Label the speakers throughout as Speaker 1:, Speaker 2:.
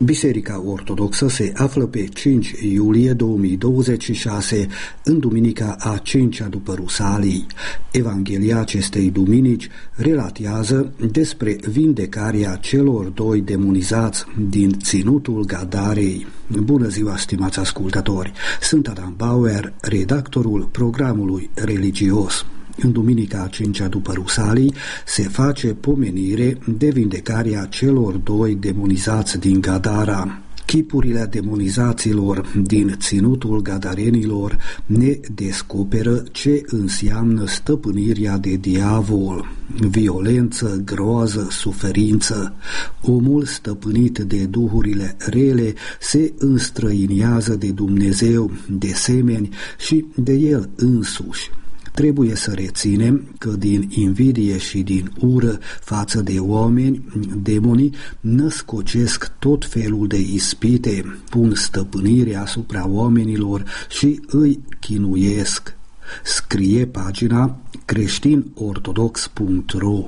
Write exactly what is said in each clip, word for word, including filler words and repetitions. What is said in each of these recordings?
Speaker 1: Biserica Ortodoxă se află pe cinci iulie două mii douăzeci și șase, în duminica a cincea după Rusalii. Evanghelia acestei duminici relatează despre vindecarea celor doi demonizați din ținutul Gadarei. Bună ziua, stimați ascultători! Sunt Adam Bauer, redactorul programului religios. În duminica a cincea după Rusalii se face pomenire de vindecarea celor doi demonizați din Gadara. Chipurile demonizaților din ținutul gadarenilor ne descoperă ce înseamnă stăpânirea de diavol: violență, groază, suferință. Omul stăpânit de duhurile rele se înstrăiniază de Dumnezeu, de semeni și de el însuși. Trebuie să reținem că din invidie și din ură față de oameni, demonii născocesc tot felul de ispite, pun stăpânire asupra oamenilor și îi chinuiesc. Scrie pagina creștin ortodox punct ro.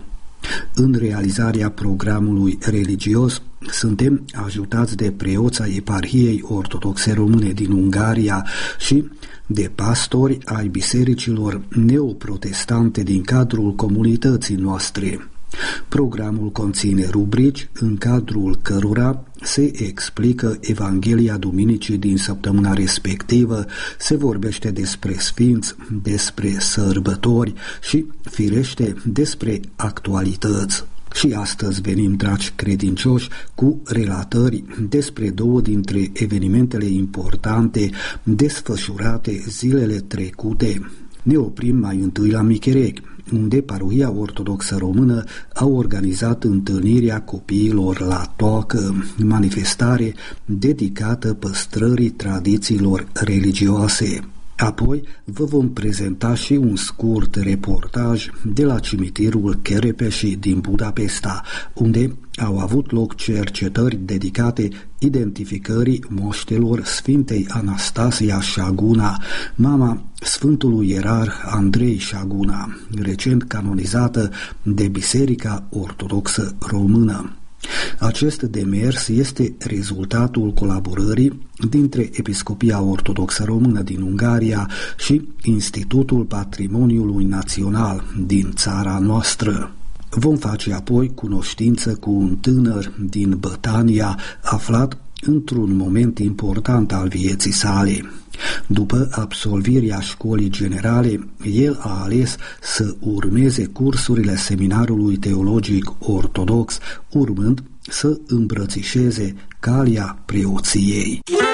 Speaker 1: În realizarea programului religios suntem ajutați de preoți ai Eparhiei Ortodoxe Române din Ungaria și de pastori ai bisericilor neoprotestante din cadrul comunității noastre. Programul conține rubrici în cadrul cărora se explică Evanghelia duminicii din săptămâna respectivă, se vorbește despre sfinți, despre sărbători și, firește, despre actualități. Și astăzi venim, dragi credincioși, cu relatări despre două dintre evenimentele importante desfășurate zilele trecute. Ne oprim mai întâi la Micherec, unde Parohia Ortodoxă Română a organizat întâlnirea copiilor la toacă, manifestare dedicată păstrării tradițiilor religioase. Apoi vă vom prezenta și un scurt reportaj de la cimitirul Kerepeși din Budapesta, unde au avut loc cercetări dedicate identificării moștelor Sfintei Anastasia Șaguna, mama Sfântului Ierarh Andrei Șaguna, recent canonizată de Biserica Ortodoxă Română. Acest demers este rezultatul colaborării dintre Episcopia Ortodoxă Română din Ungaria și Institutul Patrimoniului Național din țara noastră. Vom face apoi cunoștință cu un tânăr din Bătania aflat într-un moment important al vieții sale. După absolvirea școlii generale, el a ales să urmeze cursurile Seminarului Teologic Ortodox, urmând să îmbrățișeze calea preoției.